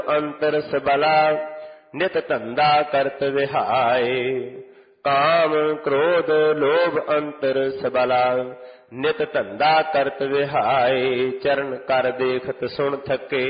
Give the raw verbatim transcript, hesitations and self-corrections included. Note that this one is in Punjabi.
ਅੰਤਰ ਸਬਲਾ ਨਿਤ ਧੰਦਾ ਕਰਤ ਵਿਹਾਏ। ਕਾਮ ਕ੍ਰੋਧ ਲੋਭ ਅੰਤਰ ਸਬਲਾ ਨਿਤ ਧੰਦਾ ਕਰਤ ਵਿਹਾਏ। ਚਰਨ ਕਰ ਦੇਖਤ ਸੁਣ ਥਕੇ